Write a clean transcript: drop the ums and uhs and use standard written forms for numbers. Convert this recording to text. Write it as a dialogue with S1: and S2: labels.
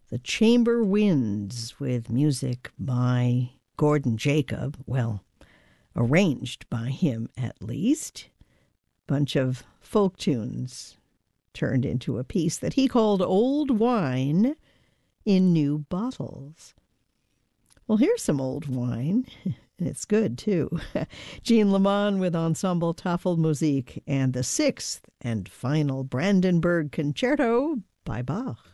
S1: The Chamber Winds, with music by Gordon Jacob. Well, arranged by him at least. Bunch of folk tunes turned into a piece that he called Old Wine in New Bottles. Well, here's some old wine. It's good, too. Jean Lamont with Ensemble Tafelmusik and the sixth and final Brandenburg Concerto by Bach.